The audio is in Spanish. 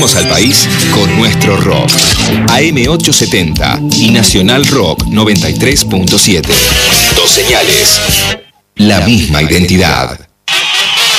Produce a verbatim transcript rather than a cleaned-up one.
Recorremos al país con nuestro rock. A M ochocientos setenta y Nacional Rock noventa y tres punto siete. Dos señales. La misma identidad.